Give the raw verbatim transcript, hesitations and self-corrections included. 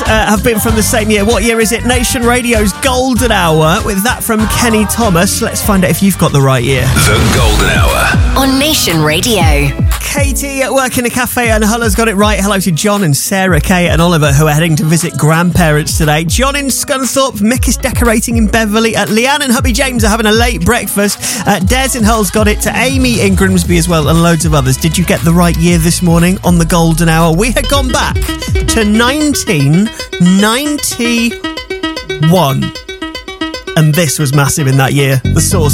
uh, have been from the same year. What year is it? Nation Radio's Golden Hour, with that from Kenny Thomas. Let's find out if you've got the right year. The Golden Hour on Nation Radio. Katie at work in a cafe and Hull's got it right. Hello to John and Sarah, Kay and Oliver, who are heading to visit grandparents today. John in Scunthorpe, Mick is decorating in Beverley. Uh, Leanne and hubby James are having a late breakfast. Uh, Des in Hull's got it, to Amy in Grimsby as well, and loads of others. Did you get the right year this morning on the Golden Hour? We had gone back to nineteen ninety-one. And this was massive in that year. The Source.